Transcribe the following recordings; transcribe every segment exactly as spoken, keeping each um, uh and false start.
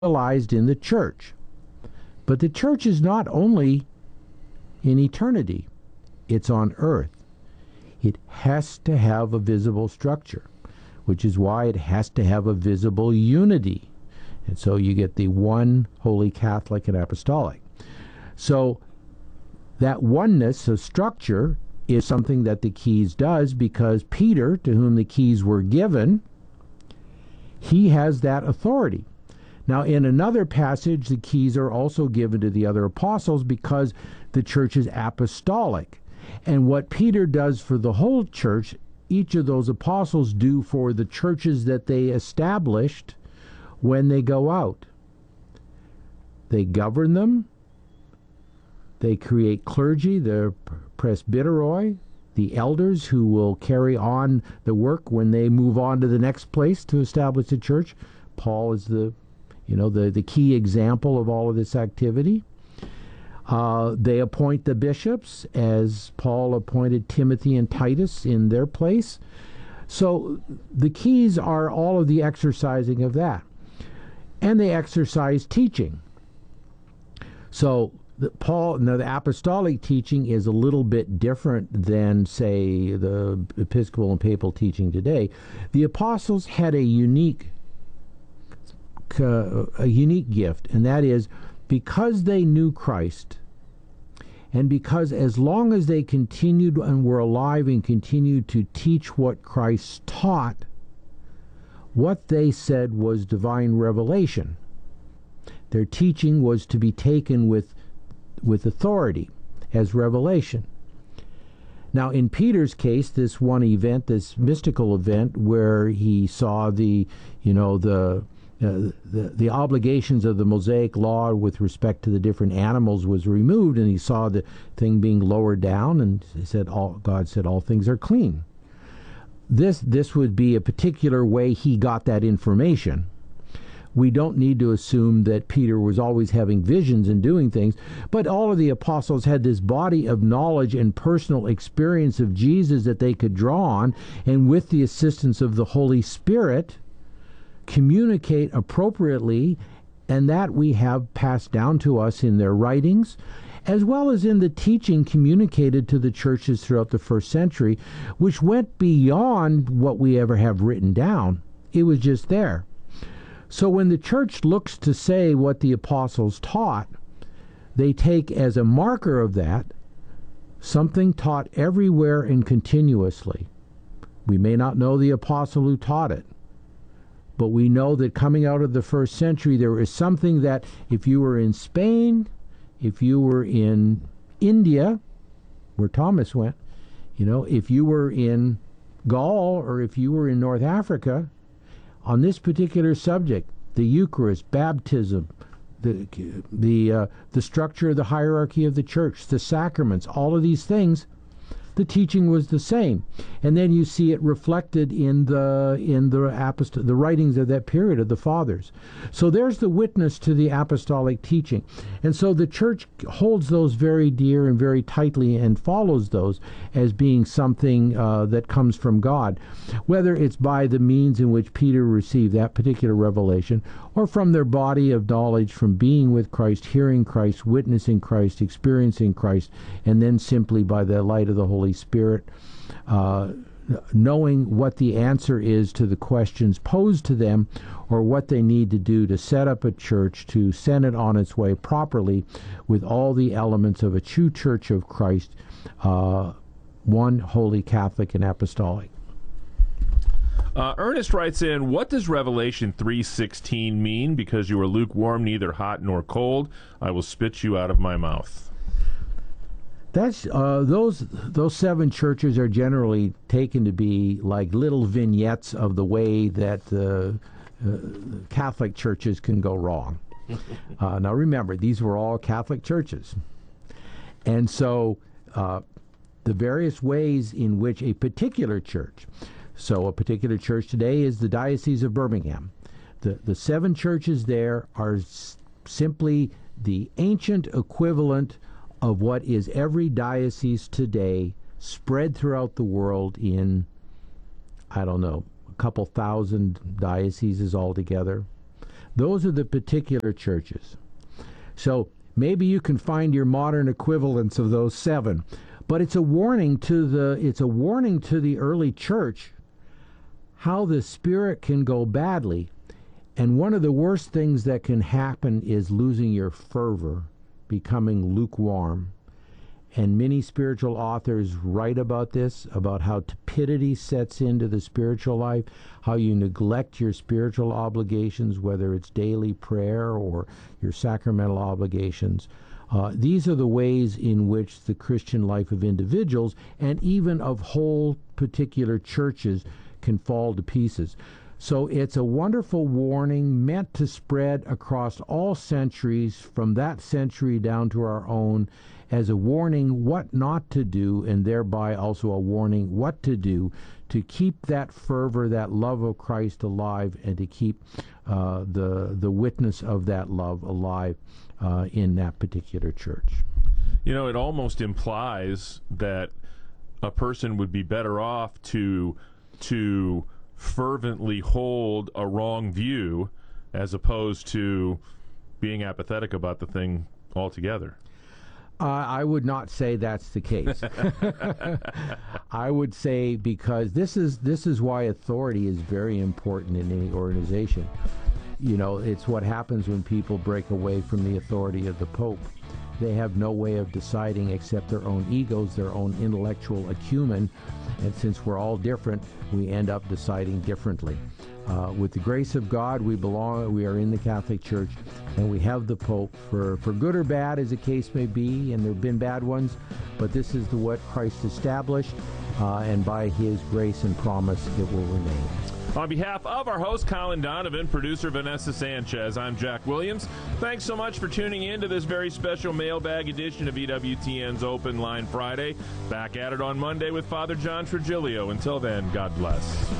realized in the church. But the church is not only in eternity, it's on earth. It has to have a visible structure, which is why it has to have a visible unity. And so you get the one holy Catholic and apostolic. So that oneness of structure is something that the keys does, because Peter, to whom the keys were given, he has that authority. Now, in another passage, the keys are also given to the other apostles because the church is apostolic. And what Peter does for the whole church, each of those apostles do for the churches that they established when they go out. They govern them. They create clergy, the presbyteroi, the elders who will carry on the work when they move on to the next place to establish the church. Paul is the, you know, the, the key example of all of this activity. Uh, they appoint the bishops, as Paul appointed Timothy and Titus in their place. So the keys are all of the exercising of that. And they exercise teaching. So the Paul, now the apostolic teaching is a little bit different than, say, the episcopal and papal teaching today. The apostles had a unique, uh, a unique gift, and that is because they knew Christ, and because as long as they continued and were alive and continued to teach what Christ taught, what they said was divine revelation. Their teaching was to be taken with with authority as revelation. Now, in Peter's case, this one event, this mystical event where he saw the, you know, the uh, the, the obligations of the Mosaic law with respect to the different animals was removed, and he saw the thing being lowered down, and he said, all, God said, all things are clean. This this would be a particular way he got that information. We don't need to assume that Peter was always having visions and doing things, but all of the apostles had this body of knowledge and personal experience of Jesus that they could draw on, and with the assistance of the Holy Spirit, communicate appropriately, and that we have passed down to us in their writings, as well as in the teaching communicated to the churches throughout the first century, which went beyond what we ever have written down. It was just there. So when the church looks to say what the apostles taught, they take as a marker of that something taught everywhere and continuously. We may not know the apostle who taught it, but we know that coming out of the first century, there is something that if you were in Spain, if you were in India, where Thomas went, you know, if you were in Gaul, or if you were in North Africa, on this particular subject, the Eucharist, baptism, the the uh, the structure of the hierarchy of the church, the sacraments, all of these things, the teaching was the same. And then you see it reflected in the in the apost- the writings of that period of the fathers. So there's the witness to the apostolic teaching. And so the church holds those very dear and very tightly and follows those as being something uh, that comes from God, whether it's by the means in which Peter received that particular revelation, or from their body of knowledge from being with Christ, hearing Christ, witnessing Christ, experiencing Christ, and then simply by the light of the Holy Spirit, uh, knowing what the answer is to the questions posed to them, or what they need to do to set up a church, to send it on its way properly with all the elements of a true church of Christ, uh, one holy Catholic and apostolic. Uh, Ernest writes in, what does Revelation three sixteen mean? Because you are lukewarm, neither hot nor cold, I will spit you out of my mouth. That's uh, those those seven churches are generally taken to be like little vignettes of the way that uh, uh, Catholic churches can go wrong. uh, now remember, these were all Catholic churches, and so uh, the various ways in which a particular church. So a particular church today is the Diocese of Birmingham. The the seven churches there are s- simply the ancient equivalent of what is every diocese today, spread throughout the world in, I don't know, a couple thousand dioceses altogether. Those are the particular churches. So maybe you can find your modern equivalents of those seven, but it's a warning to the it's a warning to the early church how the Spirit can go badly. And one of the worst things that can happen is losing your fervor, becoming lukewarm. And many spiritual authors write about this, about how tepidity sets into the spiritual life, how you neglect your spiritual obligations, whether it's daily prayer or your sacramental obligations. Uh, these are the ways in which the Christian life of individuals and even of whole particular churches can fall to pieces. So it's a wonderful warning meant to spread across all centuries, from that century down to our own, as a warning what not to do, and thereby also a warning what to do to keep that fervor, that love of Christ alive, and to keep uh, the the witness of that love alive uh, in that particular church. You know, it almost implies that a person would be better off to to fervently hold a wrong view as opposed to being apathetic about the thing altogether. Uh, I would not say that's the case. I would say, because this is this is why authority is very important in any organization. You know, it's what happens when people break away from the authority of the Pope. They have no way of deciding except their own egos, their own intellectual acumen, and since we're all different, we end up deciding differently. Uh, with the grace of God, we belong. We are in the Catholic Church, and we have the Pope for, for good or bad, as the case may be, and there have been bad ones, but this is the what Christ established, uh, and by His grace and promise, it will remain. On behalf of our host, Colin Donovan, producer Vanessa Sanchez, I'm Jack Williams. Thanks so much for tuning in to this very special mailbag edition of E W T N's Open Line Friday. Back at it on Monday with Father John Trigilio. Until then, God bless.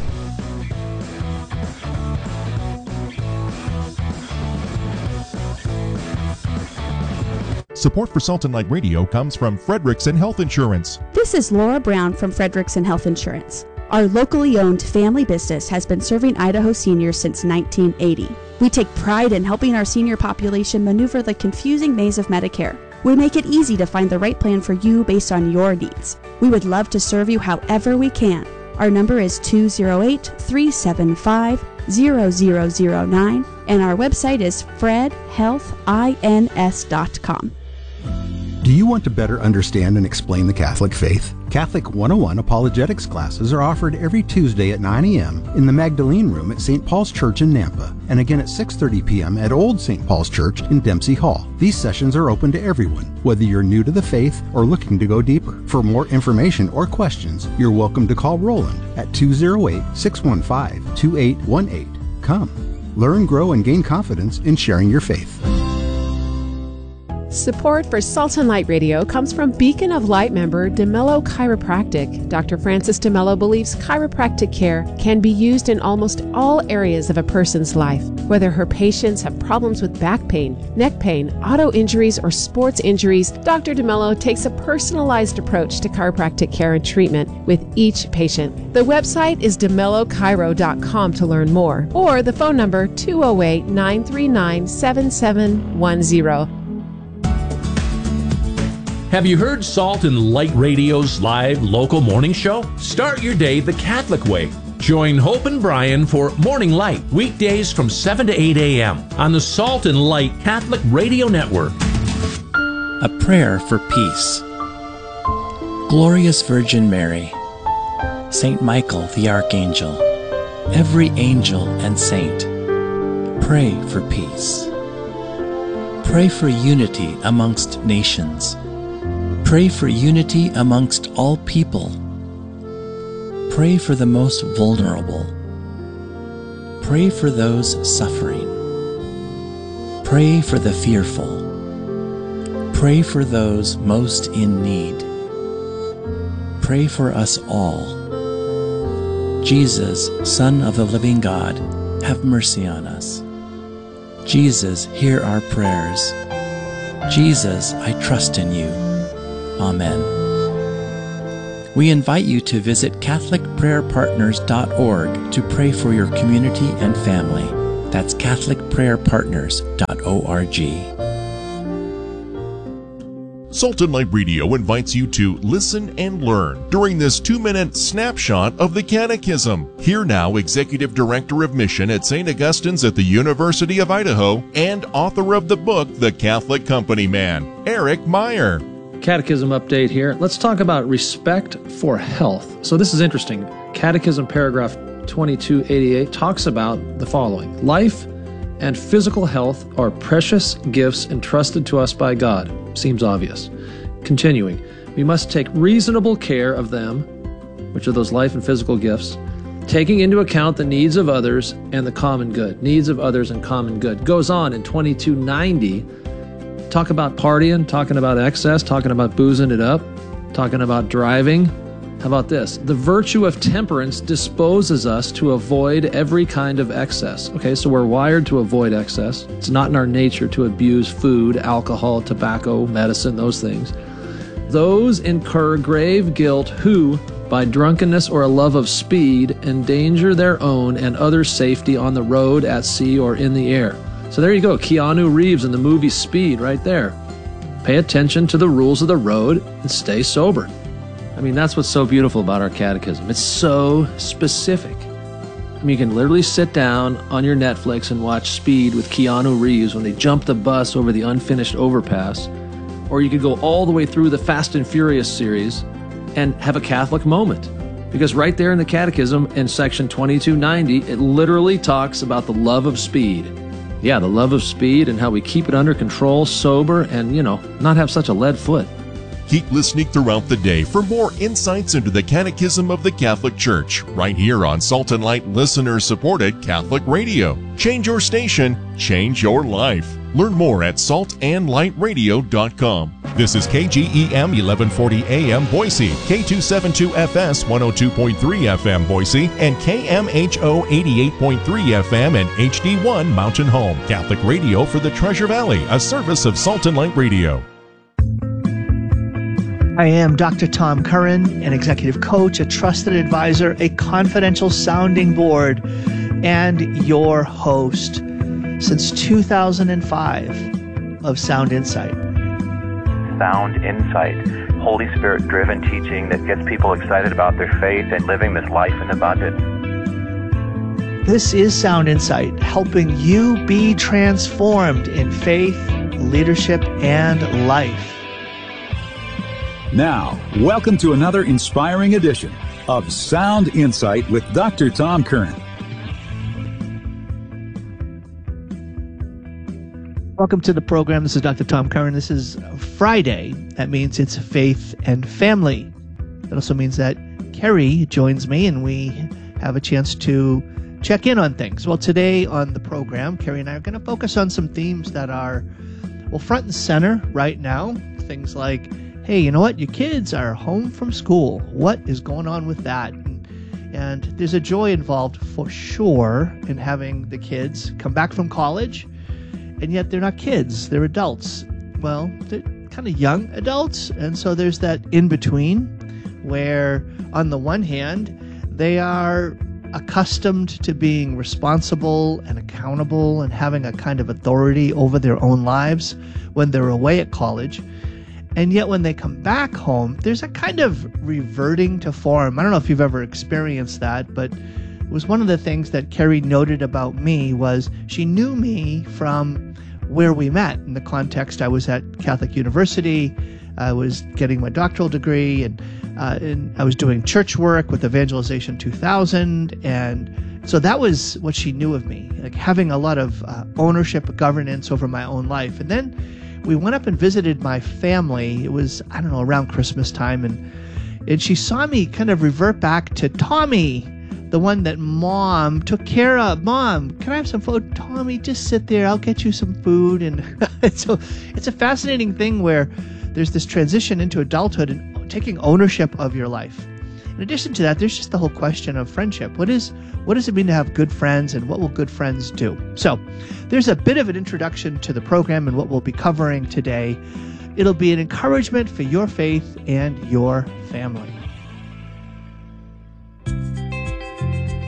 Support for Salt and Light Radio comes from Frederickson Health Insurance. This is Laura Brown from Frederickson Health Insurance. Our locally owned family business has been serving Idaho seniors since nineteen eighty. We take pride in helping our senior population maneuver the confusing maze of Medicare. We make it easy to find the right plan for you based on your needs. We would love to serve you however we can. Our number is two oh eight, three seven five, zero zero zero nine, and our website is fred health ins dot com. Do you want to better understand and explain the Catholic faith? Catholic one oh one apologetics classes are offered every Tuesday at nine a.m. in the Magdalene Room at Saint Paul's Church in Nampa, and again at six thirty p.m. at Old Saint Paul's Church in Dempsey Hall. These sessions are open to everyone, whether you're new to the faith or looking to go deeper. For more information or questions, you're welcome to call Roland at two oh eight, six one five, two eight one eight. Come, learn, grow, and gain confidence in sharing your faith. Support for Salt and Light Radio comes from Beacon of Light member DeMello Chiropractic. Doctor Francis DeMello believes chiropractic care can be used in almost all areas of a person's life. Whether her patients have problems with back pain, neck pain, auto injuries, or sports injuries, Doctor DeMello takes a personalized approach to chiropractic care and treatment with each patient. The website is de mello chiro dot com to learn more, or the phone number two oh eight, nine three nine, seven seven one zero. Have you heard Salt and Light Radio's live local morning show? Start your day the Catholic way. Join Hope and Brian for Morning Light, weekdays from seven to eight a.m. on the Salt and Light Catholic Radio Network. A prayer for peace. Glorious Virgin Mary, Saint Michael the Archangel, every angel and saint, pray for peace. Pray for unity amongst nations. Pray for unity amongst all people. Pray for the most vulnerable. Pray for those suffering. Pray for the fearful. Pray for those most in need. Pray for us all. Jesus, Son of the living God, have mercy on us. Jesus, hear our prayers. Jesus, I trust in you. Amen. We invite you to visit catholic prayer partners dot org to pray for your community and family. That's catholic prayer partners dot org. Salt and Light Radio invites you to listen and learn during this two-minute snapshot of the Catechism. Here now, Executive Director of Mission at Saint Augustine's at the University of Idaho and author of the book, The Catholic Company Man, Eric Meyer. Catechism update here. Let's talk about respect for health. So this is interesting. Catechism paragraph twenty-two eighty-eight talks about the following. Life and physical health are precious gifts entrusted to us by God. Seems obvious. Continuing, we must take reasonable care of them, which are those life and physical gifts, taking into account the needs of others and the common good. Needs of others and common good. Goes on in twenty-two ninety, talk about partying, talking about excess, talking about boozing it up, talking about driving. How about this? The virtue of temperance disposes us to avoid every kind of excess. Okay, so we're wired to avoid excess. It's not in our nature to abuse food, alcohol, tobacco, medicine, those things. Those incur grave guilt who, by drunkenness or a love of speed, endanger their own and others' safety on the road, at sea, or in the air. So there you go, Keanu Reeves in the movie Speed right there. Pay attention to the rules of the road and stay sober. I mean, that's what's so beautiful about our catechism. It's so specific. I mean, you can literally sit down on your Netflix and watch Speed with Keanu Reeves when they jump the bus over the unfinished overpass. Or you could go all the way through the Fast and Furious series and have a Catholic moment. Because right there in the catechism in section twenty-two ninety, it literally talks about the love of speed. Yeah, the love of speed and how we keep it under control, sober, and, you know, not have such a lead foot. Keep listening throughout the day for more insights into the Catechism of the Catholic Church, right here on Salt and Light listener-supported Catholic Radio. Change your station, change your life. Learn more at salt and light radio dot com. This is K G E M eleven forty A M Boise, K two seventy-two F S one oh two point three F M Boise, and K M H O eighty-eight point three F M and H D one Mountain Home. Catholic Radio for the Treasure Valley, a service of Salt and Light Radio. I am Doctor Tom Curran, an executive coach, a trusted advisor, a confidential sounding board, and your host since two thousand five of Sound Insight. Sound Insight, Holy Spirit-driven teaching that gets people excited about their faith and living this life in abundance. This is Sound Insight, helping you be transformed in faith, leadership, and life. Now, welcome to another inspiring edition of Sound Insight with Doctor Tom Curran. Welcome to the program. This is Doctor Tom Curran. This is Friday. That means it's Faith and Family. That also means that Kerry joins me and we have a chance to check in on things. Well, today on the program, Kerry and I are going to focus on some themes that are, well, front and center right now. Things like, hey, you know what? Your kids are home from school. What is going on with that? And, and there's a joy involved for sure in having the kids come back from college, and yet they're not kids. They're adults. Well, they're kind of young adults, and so there's that in-between where, on the one hand, they are accustomed to being responsible and accountable and having a kind of authority over their own lives when they're away at college. And yet when they come back home, there's a kind of reverting to form. I don't know if you've ever experienced that, but it was one of the things that Kerry noted about me was she knew me from where we met. In the context, I was at Catholic University, I was getting my doctoral degree, and, uh, and I was doing church work with Evangelization two thousand, and so that was what she knew of me, like having a lot of uh, ownership, governance over my own life. And then we went up and visited my family. It was, I don't know, around Christmas time, and and she saw me kind of revert back to Tommy, the one that Mom took care of. Mom, can I have some food? Tommy, just sit there. I'll get you some food. And so it's a fascinating thing where there's this transition into adulthood and taking ownership of your life. In addition to that, there's just the whole question of friendship. What is what does it mean to have good friends, and what will good friends do? So there's a bit of an introduction to the program and what we'll be covering today. It'll be an encouragement for your faith and your family.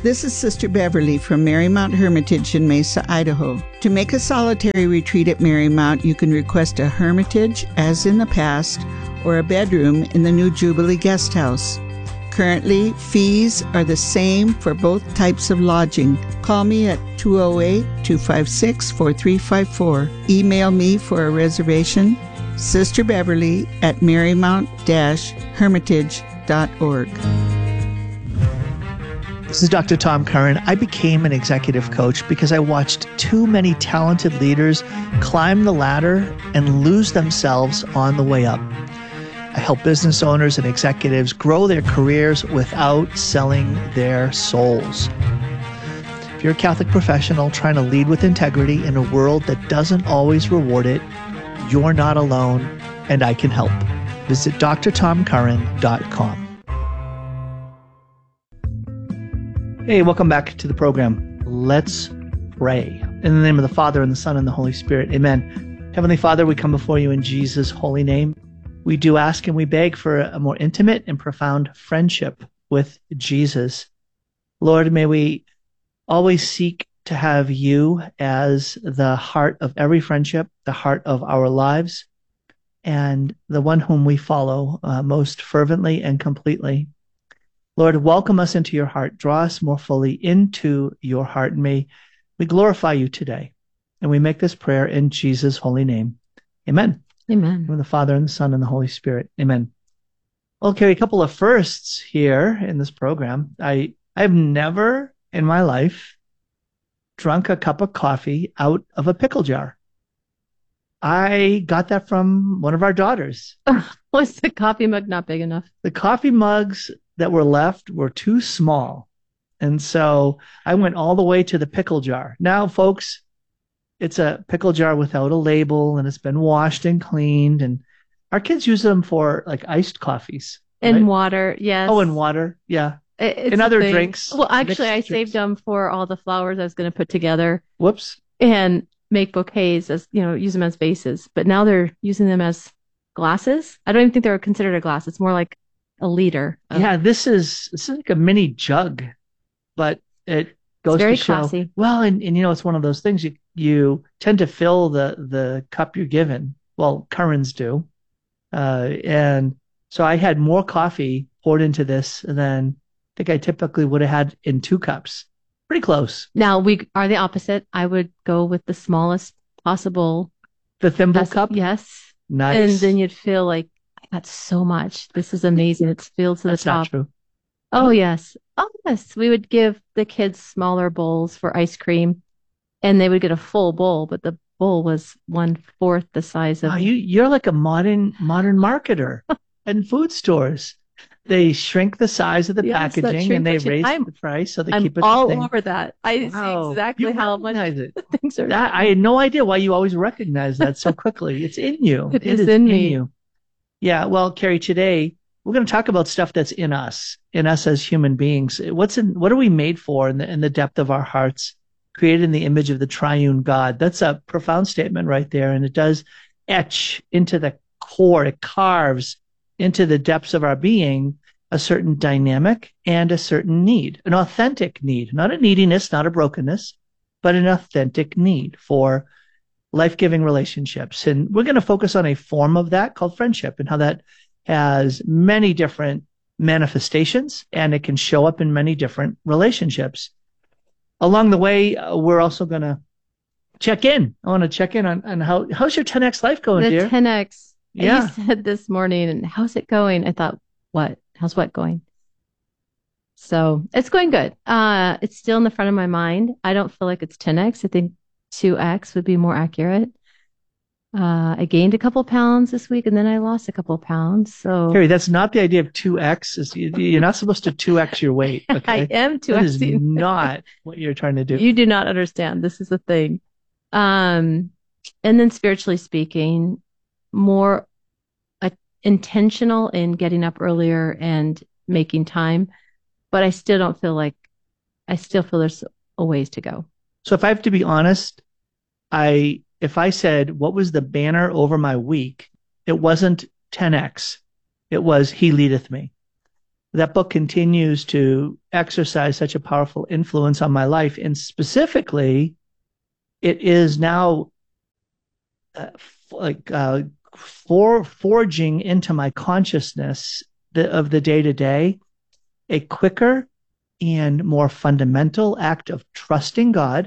This is Sister Beverly from Marymount Hermitage in Mesa, Idaho. To make a solitary retreat at Marymount, you can request a hermitage, as in the past, or a bedroom in the new Jubilee Guest House. Currently, fees are the same for both types of lodging. Call me at two oh eight, two five six, four three five four. Email me for a reservation, Sister Beverly at marymount dash hermitage dot org. This is Doctor Tom Curran. I became an executive coach because I watched too many talented leaders climb the ladder and lose themselves on the way up. I help business owners and executives grow their careers without selling their souls. If you're a Catholic professional trying to lead with integrity in a world that doesn't always reward it, you're not alone, and I can help. Visit d r tom curran dot com. Hey, welcome back to the program. Let's pray. In the name of the Father, and the Son, and the Holy Spirit. Amen. Heavenly Father, we come before you in Jesus' holy name. We do ask and we beg for a more intimate and profound friendship with Jesus. Lord, may we always seek to have you as the heart of every friendship, the heart of our lives, and the one whom we follow uh, most fervently and completely. Lord, welcome us into your heart. Draw us more fully into your heart. And may we glorify you today. And we make this prayer in Jesus' holy name. Amen. Amen. From the Father and the Son and the Holy Spirit. Amen. Okay, a couple of firsts here in this program. I I've never in my life drunk a cup of coffee out of a pickle jar. I got that from one of our daughters. Was the coffee mug not big enough? The coffee mugs that were left were too small. And so I went all the way to the pickle jar. Now, folks, it's a pickle jar without a label, and it's been washed and cleaned. And our kids use them for like iced coffees. And right? water, yes. Oh, and water, yeah. It, it's and a other thing. drinks. Well, actually, I drinks. saved them for all the flowers I was going to put together. Whoops. And make bouquets, as you know, use them as vases. But now they're using them as glasses. I don't even think they're considered a glass. It's more like a liter. Of, yeah, this is this is like a mini jug, but it goes it's very to show. classy. Well, and, and you know, it's one of those things you you tend to fill the the cup you're given. Well, Currans do, uh, and so I had more coffee poured into this than I think I typically would have had in two cups. Pretty close. Now we are the opposite. I would go with the smallest possible. The thimble vessel. cup. Yes. Nice. And then you'd feel like, I got so much. This is amazing. It's filled to the That's top. not true. Oh, yes. Oh, yes. We would give the kids smaller bowls for ice cream, and they would get a full bowl, but the bowl was one fourth the size of. Oh, you, you're like a modern modern marketer in food stores. They shrink the size of the Yes, that packaging and they shrinkage. raise I'm- the price so they I'm keep it all the same. over that. I Wow. see exactly You how much recognize it. things are. That, I had no idea why you always recognize that so quickly. It's in you. It is in me. you. Yeah. Well, Carrie, today we're going to talk about stuff that's in us, in us as human beings. What's in, what are we made for in the, in the depth of our hearts, created in the image of the triune God? That's a profound statement right there. And it does etch into the core. It carves into the depths of our being a certain dynamic and a certain need, an authentic need, not a neediness, not a brokenness, but an authentic need for life-giving relationships. And we're going to focus on a form of that called friendship and how that has many different manifestations and it can show up in many different relationships. Along the way, uh, we're also going to check in. I want to check in on, on how, how's your ten X life going, The dear? ten X. Yeah. You said this morning, and how's it going? I thought, what? How's what going? So it's going good. Uh, it's still in the front of my mind. I don't feel like it's ten X. I think two X would be more accurate. Uh, I gained a couple pounds this week, and then I lost a couple pounds. So Carrie, that's not the idea of two X. Is you- You're not supposed to two X your weight. Okay? I am two That is Xing. not what you're trying to do. You do not understand. This is the thing. Um, and then spiritually speaking, more uh, intentional in getting up earlier and making time, but I still don't feel like, I still feel there's a ways to go. So if I have to be honest, I if I said what was the banner over my week, it wasn't ten X. It was He Leadeth Me. that book continues to exercise such a powerful influence on my life. And specifically, it is now uh, like uh, for forging into my consciousness the, of the day to day a quicker and more fundamental act of trusting God,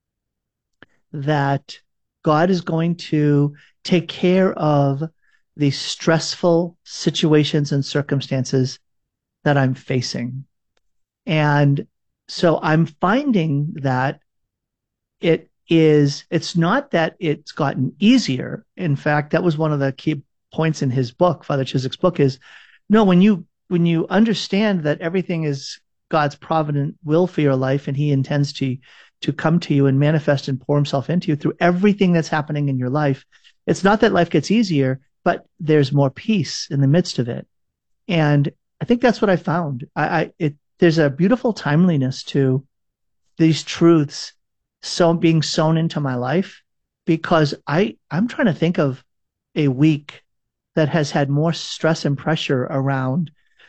that God is going to take care of the stressful situations and circumstances that I'm facing. And so I'm finding that it is, it's not that it's gotten easier. In fact, that was one of the key points in his book, Father Chiswick's book, is no, when you, when you understand that everything is God's provident will for your life, and he intends to, to come to you and manifest and pour himself into you through everything that's happening in your life, it's not that life gets easier, but there's more peace in the midst of it. And I think that's what I found. I, I it, there's a beautiful timeliness to these truths so being sown into my life, because I, I'm trying to think of a week that has had more stress and pressure around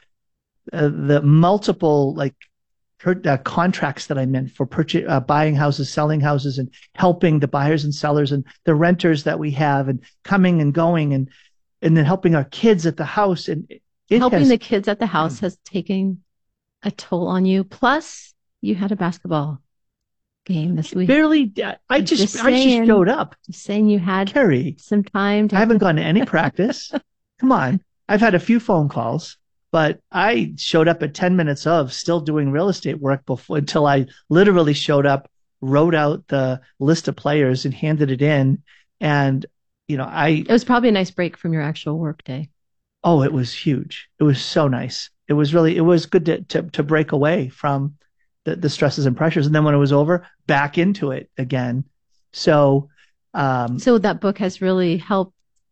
uh, the multiple like per, uh, contracts that I'm in for purchase, uh, buying houses, selling houses, and helping the buyers and sellers and the renters that we have, and coming and going, and and then helping our kids at the house. And it helping has, the kids at the house has taken a toll on you. Plus, you had a basketball game this week. Barely, I just, just I saying, just showed up. Just saying you had Carrie, some time. To I haven't gone to any practice. Come on. I've had a few phone calls, but I showed up at ten minutes of still doing real estate work before, until I literally showed up, wrote out the list of players and handed it in. And, you know, I, it was probably a nice break from your actual work day. Oh, it was huge. It was so nice. It was really, it was good to, to, to break away from the, the stresses and pressures. And then when it was over, back into it again. So, um, so that book has really helped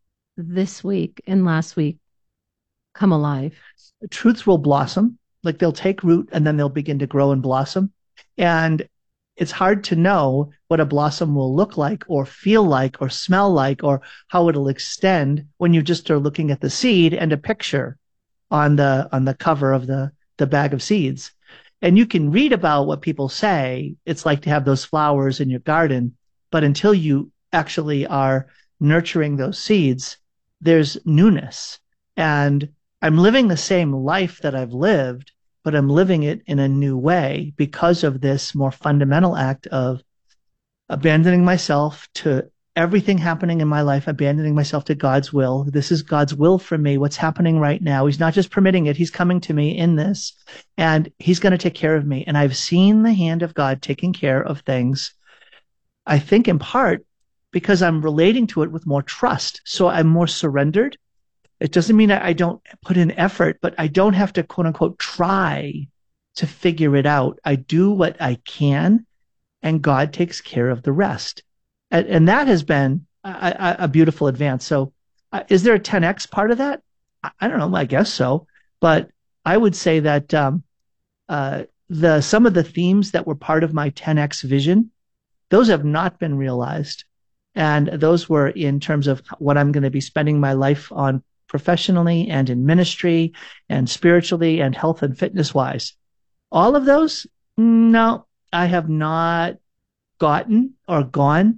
this week and last week come alive. Truths will blossom, like they'll take root and then they'll begin to grow and blossom. And it's hard to know what a blossom will look like or feel like or smell like or how it'll extend when you just are looking at the seed and a picture on the, on the cover of the, the bag of seeds. And you can read about what people say it's like to have those flowers in your garden, but until you actually are nurturing those seeds, there's newness. And I'm living the same life that I've lived, but I'm living it in a new way because of this more fundamental act of abandoning myself to everything happening in my life, abandoning myself to God's will. This is God's will for me. What's happening right now? He's not just permitting it. He's coming to me in this, and he's going to take care of me. And I've seen the hand of God taking care of things, I think in part because I'm relating to it with more trust. So I'm more surrendered. It doesn't mean I don't put in effort, but I don't have to quote unquote try to figure it out. I do what I can, and God takes care of the rest. And, and that has been a, a, a beautiful advance. So uh, is there a ten X part of that? I, I don't know. I guess so. But I would say that um, uh, the some of the themes that were part of my ten X vision, those have not been realized. And those were in terms of what I'm going to be spending my life on professionally and in ministry and spiritually and health and fitness wise. All of those, no, I have not gotten or gone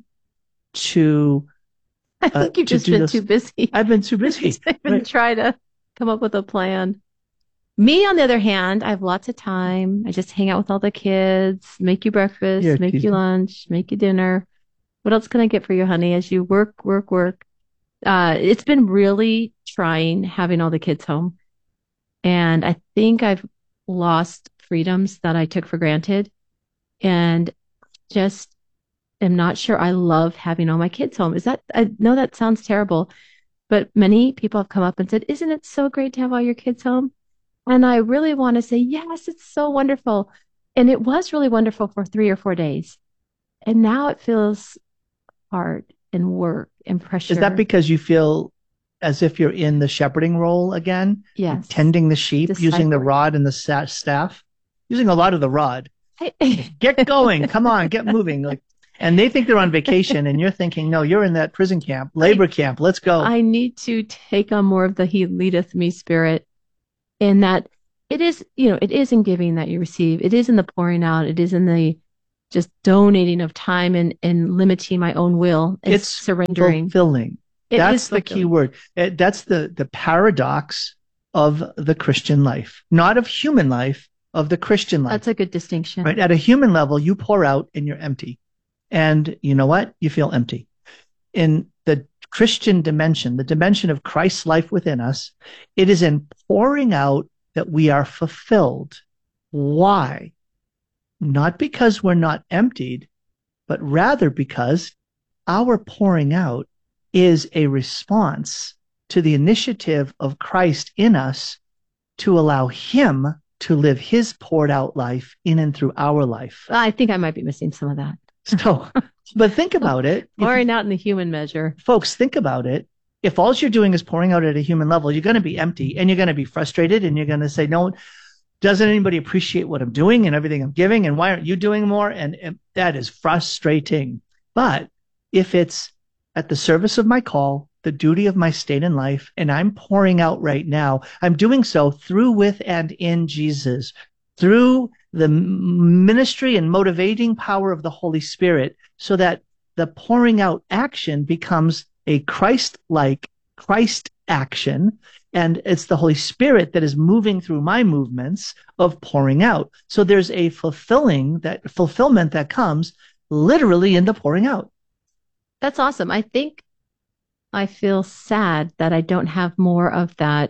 to. I think uh, you've just been those. too busy. I've been too busy. I've been right. trying to come up with a plan. Me, on the other hand, I have lots of time. I just hang out with all the kids, make you breakfast, You're make teasing. you lunch, make you dinner. What else can I get for you, honey, as you work, work, work? Uh, it's been really trying having all the kids home. And I think I've lost freedoms that I took for granted. And just am not sure I love having all my kids home. Is that, I know that sounds terrible, but many people have come up and said, isn't it so great to have all your kids home? And I really want to say, yes, it's so wonderful. And it was really wonderful for three or four days. And now it feels hard and work and pressure. Is that because you feel as if you're in the shepherding role again? Yes. Tending the sheep, Disciple. using the rod and the staff, using a lot of the rod. I, get going. Come on, get moving. Like, and they think they're on vacation and you're thinking, no, you're in that prison camp, labor I, camp. Let's go. I need to take on more of the he leadeth me spirit, in that it is, you know, it is in giving that you receive. It is in the pouring out. It is in the just donating of time and, and limiting my own will. And it's surrendering. Fulfilling. It That's the key word. It, that's the, the paradox of the Christian life, not of human life, of the Christian life. That's a good distinction. Right? At a human level, you pour out and you're empty. And you know what? You feel empty. In the Christian dimension, the dimension of Christ's life within us, it is in pouring out that we are fulfilled. Why? Not because we're not emptied, but rather because our pouring out is a response to the initiative of Christ in us to allow him to live his poured out life in and through our life. I think I might be missing some of that. So, but think about it. Pouring out in the human measure. Folks, think about it. If all you're doing is pouring out at a human level, you're going to be empty and you're going to be frustrated and you're going to say, no, doesn't anybody appreciate what I'm doing and everything I'm giving? And why aren't you doing more? And, and that is frustrating. But if it's at the service of my call, the duty of my state in life, and I'm pouring out right now, I'm doing so through, with, and in Jesus, through the ministry and motivating power of the Holy Spirit, so that the pouring out action becomes a Christ-like Christ action. And it's the Holy Spirit that is moving through my movements of pouring out. So there's a fulfilling that fulfillment that comes literally in the pouring out. That's awesome. I think I feel sad that I don't have more of that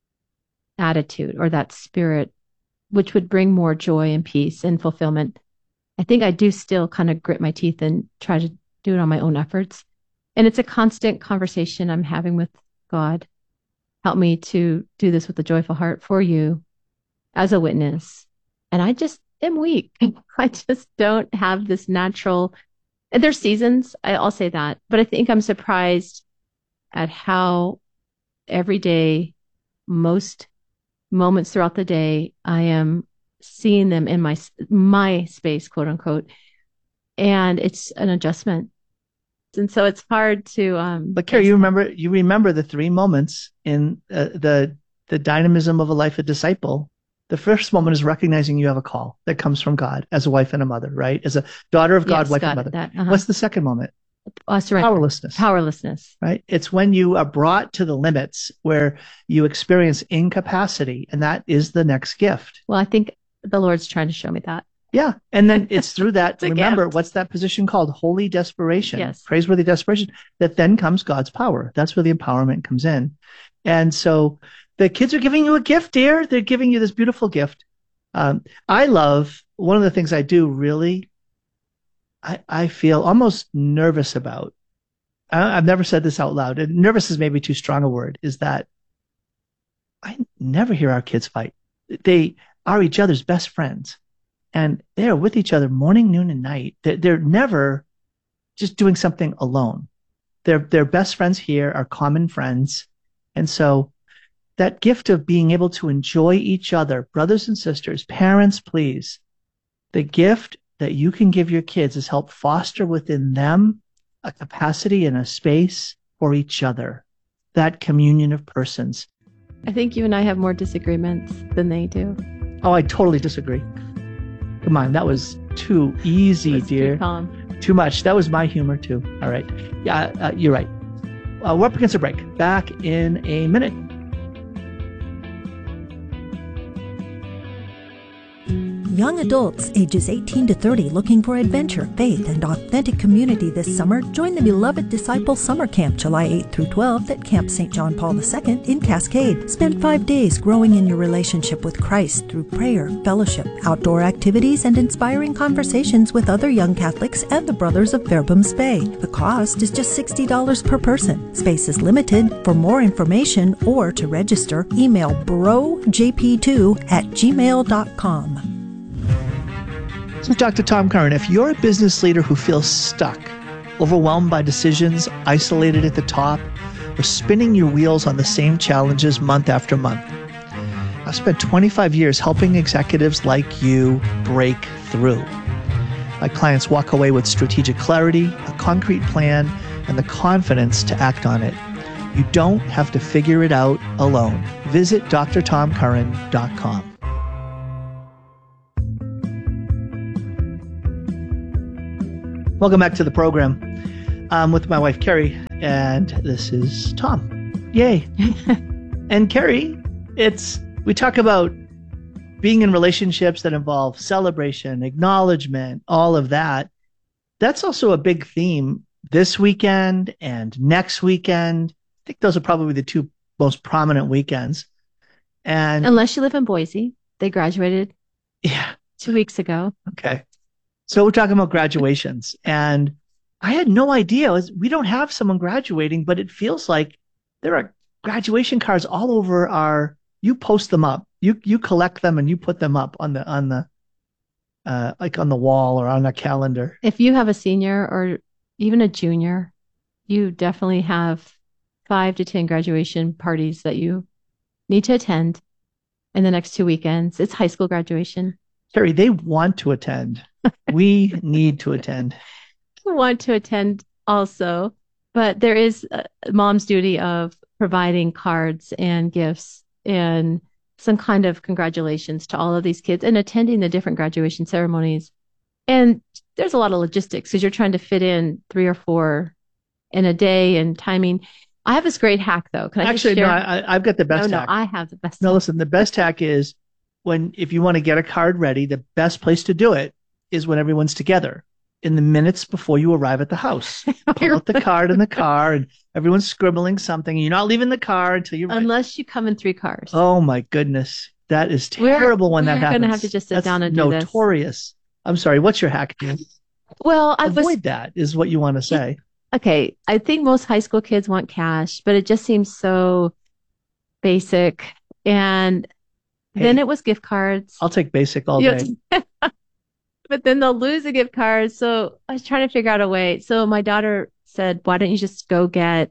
attitude or that spirit, which would bring more joy and peace and fulfillment. I think I do still kind of grit my teeth and try to do it on my own efforts. And it's a constant conversation I'm having with God. Help me to do this with a joyful heart for you as a witness. And I just am weak. I just don't have this natural, and there's seasons, I'll say that, but I think I'm surprised at how every day, most moments throughout the day, I am seeing them in my, my space, quote unquote. And it's an adjustment. And so it's hard to, um, but Carrie, you remember, you remember the three moments in uh, the, the dynamism of a life of disciple. The first moment is recognizing you have a call that comes from God as a wife and a mother, right? As a daughter of God, yes, wife God, and mother. That, uh-huh. What's the second moment? Uh, Powerlessness. Powerlessness. Right? It's when you are brought to the limits where you experience incapacity, and that is the next gift. Well, I think the Lord's trying to show me that. Yeah. And then it's through that, it's remember, gift. What's that position called? Holy desperation. Yes. Praiseworthy desperation. That then comes God's power. That's where the empowerment comes in. And so the kids are giving you a gift, dear. They're giving you this beautiful gift. Um, I love, one of the things I do really, I, I feel almost nervous about. I, I've never said this out loud. And nervous is maybe too strong a word, is that I never hear our kids fight. They are each other's best friends. And they're with each other morning, noon, and night. They're, they're never just doing something alone. Their their best friends here are common friends. And so that gift of being able to enjoy each other, brothers and sisters, parents, please, the gift that you can give your kids is help foster within them a capacity and a space for each other, that communion of persons. I think you and I have more disagreements than they do. Oh, I totally disagree. Come on, that was too easy, dear. Too calm. Too much. That was my humor too. All right. Yeah, uh, you're right. Uh, we're up against a break. Back in a minute. Young adults ages eighteen to thirty looking for adventure, faith, and authentic community this summer, join the Beloved Disciple Summer Camp July eighth through twelfth at Camp Saint John Paul the Second in Cascade. Spend five days growing in your relationship with Christ through prayer, fellowship, outdoor activities, and inspiring conversations with other young Catholics and the Brothers of Verbum Spey. The cost is just sixty dollars per person. Space is limited. For more information or to register, email bro j p two at gmail dot com. This is Doctor Tom Curran. If you're a business leader who feels stuck, overwhelmed by decisions, isolated at the top, or spinning your wheels on the same challenges month after month, I've spent twenty-five years helping executives like you break through. My clients walk away with strategic clarity, a concrete plan, and the confidence to act on it. You don't have to figure it out alone. Visit d r tom curran dot com. Welcome back to the program. I'm with my wife, Carrie, and this is Tom. Yay. And Carrie, it's we talk about being in relationships that involve celebration, acknowledgement, all of that. That's also a big theme this weekend and next weekend. I think those are probably the two most prominent weekends. And unless you live in Boise, they graduated yeah. two weeks ago. Okay. So we're talking about graduations, and I had no idea. We don't have someone graduating, but it feels like there are graduation cards all over our, you post them up, you, you collect them and you put them up on the, on the, uh, like on the wall or on a calendar. If you have a senior or even a junior, you definitely have five to ten graduation parties that you need to attend in the next two weekends. It's high school graduation. Carrie, they want to attend. We need to attend. I want to attend also, but there is a mom's duty of providing cards and gifts and some kind of congratulations to all of these kids and attending the different graduation ceremonies. And there's a lot of logistics because you're trying to fit in three or four in a day and timing. I have this great hack though. Can I Actually, just share? no, I, I've got the best no, hack. No, I have the best No, hack. listen, the best hack is when, if you want to get a card ready, the best place to do it is when everyone's together in the minutes before you arrive at the house. Pull out the card in the car and everyone's scribbling something. And you're not leaving the car until you're Unless you come in three cars. Oh my goodness. That is terrible we're, when that we're happens. We're going to have to just sit That's down and do this. Notorious. I'm sorry. What's your hack? Well, I Avoid was, that is what you want to say. Okay. I think most high school kids want cash, but it just seems so basic. And Hey, then it was gift cards. I'll take basic all Yeah. day. But then they'll lose a gift card. So I was trying to figure out a way. So my daughter said, why don't you just go get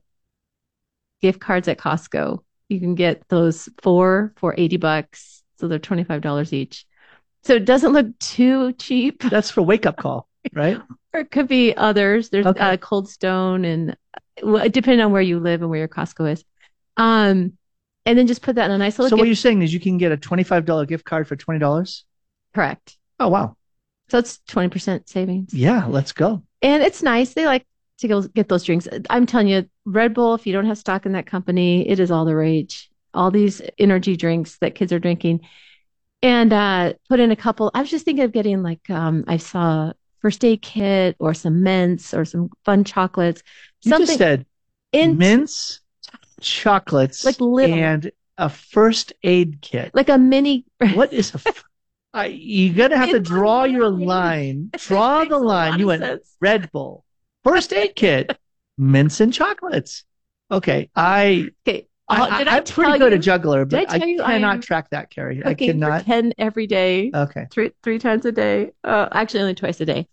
gift cards at Costco? You can get those four for eighty bucks. So they're twenty-five dollars each. So it doesn't look too cheap. That's for wake up call, right? Or it could be others. There's Okay. uh, Cold Stone and well, depending on where you live and where your Costco is. Um, and then just put that in a nice little So what gift. you're saying is you can get a twenty-five dollars gift card for twenty dollars? Correct. Oh, wow. So it's twenty percent savings. Yeah, let's go. And it's nice. They like to go get those drinks. I'm telling you, Red Bull, if you don't have stock in that company, it is all the rage. All these energy drinks that kids are drinking. And uh, put in a couple. I was just thinking of getting like, um, I saw first aid kit or some mints or some fun chocolates. You Something just said in, mints, chocolates, like little, and a first aid kit. like a mini. What is a... F- I, you're going to have to draw your line. Draw the line. You went sense. Red Bull, first aid kit, mints and chocolates. Okay. I, Okay. I, Uh, did I I'm pretty tell good you- at juggler, did I but I, tell you I cannot am track that, Carrie. I Cooking cannot. for ten every day. Okay. Three three times a day. Uh, actually, only twice a day.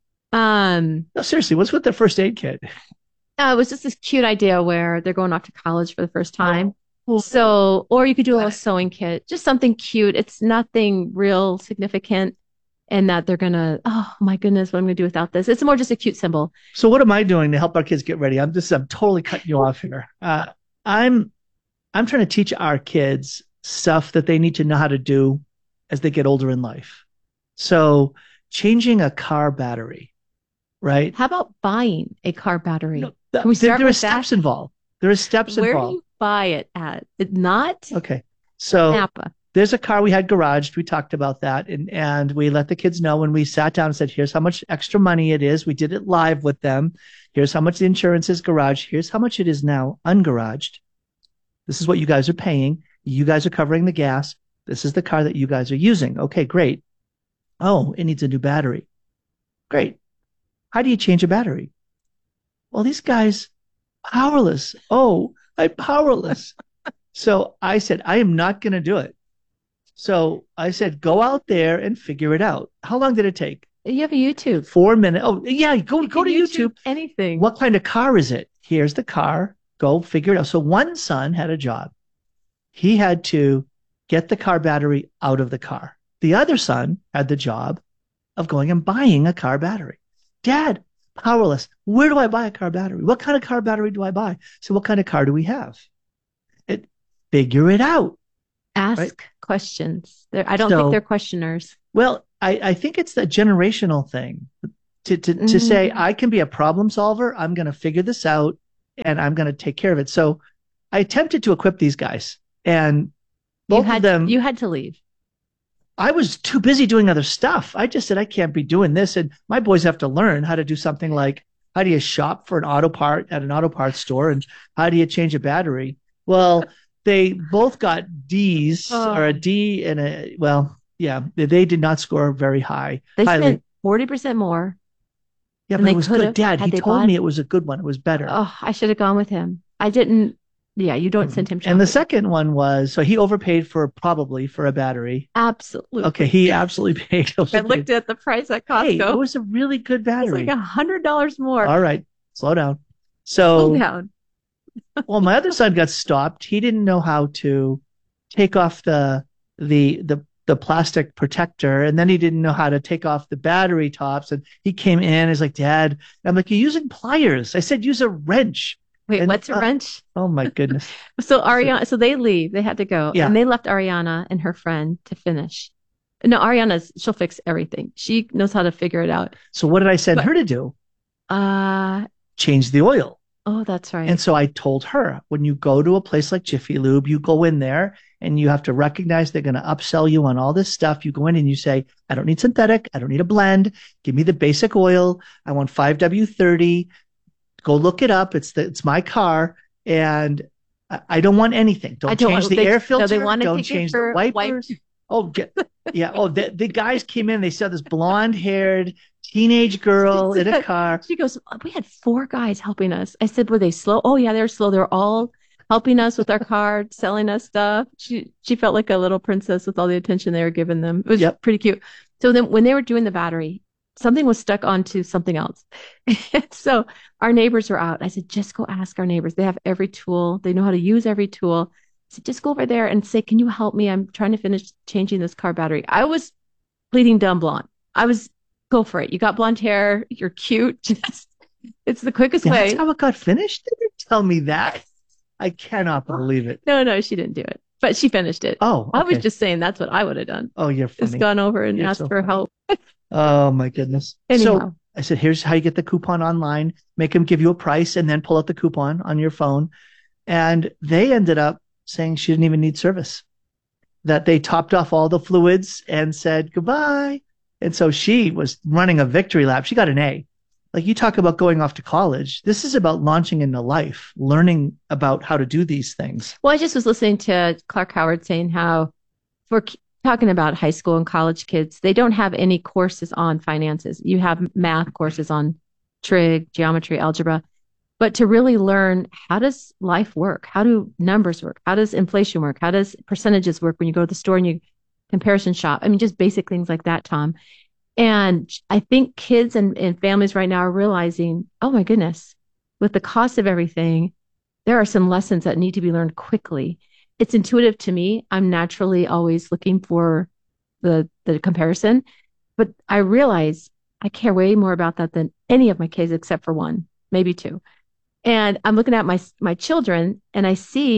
Um, No, seriously, what's with the first aid kit? uh, it was just this cute idea where they're going off to college for the first time. So, or you could do a little sewing kit, just something cute. It's nothing real significant, and that they're gonna. Oh my goodness, what am I gonna do without this? It's more just a cute symbol. So what am I doing to help our kids get ready? I'm just, I'm totally cutting you off here. Uh, I'm, I'm trying to teach our kids stuff that they need to know how to do as they get older in life. So changing a car battery, right? How about buying a car battery? No, Can we there, start there are with that? steps involved. There are steps Where involved. do you buy it at? It not Okay. So Napa. there's a car we had garaged. We talked about that, and, and we let the kids know when we sat down and said, here's how much extra money it is. We did it live with them. Here's how much the insurance is garaged. Here's how much it is now ungaraged. This is what you guys are paying. You guys are covering the gas. This is the car that you guys are using. Okay, great. Oh, it needs a new battery. Great. How do you change a battery? Well, these guys, powerless. Oh, I'm powerless. So I said, I am not going to do it. So I said, go out there and figure it out. How long did it take? You have a YouTube. Four minutes. Oh, yeah. Go, You go to can YouTube. Anything. What kind of car is it? Here's the car. Go figure it out. So one son had a job. He had to get the car battery out of the car. The other son had the job of going and buying a car battery. Dad, powerless. Where do I buy a car battery? What kind of car battery do I buy? So what kind of car do we have? It, figure it out. Ask right? questions. They're, I don't So- think they're questioners. Well, I, I think it's the generational thing. to to, Mm-hmm. to say, I can be a problem solver. I'm going to figure this out and I'm going to take care of it. So I attempted to equip these guys, and both you had, of them. You had to leave. I was too busy doing other stuff. I just said, I can't be doing this. And my boys have to learn how to do something like, how do you shop for an auto part at an auto parts store? And how do you change a battery? Well, they both got D's Oh. or a D and a, well, yeah, they, they did not score very high. They highly. spent forty percent more. Yeah, than but they it was could good. have Dad, had he they told bought- me it was a good one. It was better. Oh, I should have gone with him. I didn't. Yeah, you don't send him shopping. And the second one was, so he overpaid for probably for a battery. Absolutely. Okay, he absolutely paid. I looked at the price at Costco. Hey, it was a really good It's battery. like a hundred dollars more. All right, slow down. So, Slow down. well, my other son got stopped. He didn't know how to take off the the the the plastic protector, and then he didn't know how to take off the battery tops. And he came in, he's like, Dad, and I'm like, you're using pliers. I said, use a wrench. Wait, And, what's a uh, wrench? Oh my goodness. So Ariana, so they leave. They had to go, Yeah. and they left Ariana and her friend to finish. No, Ariana's she'll fix everything. She knows how to figure it out. So what did I send But- her to do? Uh Change the oil. oh, that's right. And so I told her, when you go to a place like Jiffy Lube, you go in there and you have to recognize they're going to upsell you on all this stuff. You go in and you say, I don't need synthetic. I don't need a blend. Give me the basic oil. I want five W thirty. Go look it up. It's the, it's my car. And I, I don't want anything. Don't, I don't change want- the they- air no, filter. they wanna don't take it change the for wipers. Oh, get, yeah. Oh, the, the guys came in. They saw this blonde haired teenage girl in a car. She goes, we had four guys helping us. I said, were they slow? Oh yeah, they're slow. They're all helping us with our car, selling us stuff. She she felt like a little princess with all the attention they were giving them. It was Yep. pretty cute. So then when they were doing the battery, something was stuck onto something else. So our neighbors were out. I said, just go ask our neighbors. They have every tool. They know how to use every tool. I said, just go over there and say, can you help me? I'm trying to finish changing this car battery. I was pleading dumb blonde. I was, go for it. You got blonde hair. You're cute. Just, it's the quickest way. That's how it got finished? They didn't tell me that. I cannot believe it. No, no, she didn't do it, but she finished it. Oh, I was okay. just saying that's what I would have done. Oh, you're funny. Just gone over and You're asked so for funny. help. Oh my goodness. Anyhow. So I said, here's how you get the coupon online. Make them give you a price and then pull out the coupon on your phone. And they ended up saying she didn't even need service, that they topped off all the fluids and said goodbye. And so she was running a victory lap. She got an A. Like, you talk about going off to college. This is about launching into life, learning about how to do these things. Well, I just was listening to Clark Howard saying how we're k- talking about high school and college kids, they don't have any courses on finances. You have math courses on trig, geometry, algebra, but to really learn, how does life work? How do numbers work? How does inflation work? How does percentages work when you go to the store and you comparison shop? I mean, just basic things like that, Tom. And I think kids and, and families right now are realizing, oh my goodness, with the cost of everything, there are some lessons that need to be learned quickly. It's intuitive to me. I'm naturally always looking for the the comparison, but I realize I care way more about that than any of my kids except for one, maybe two. And I'm looking at my my children and I see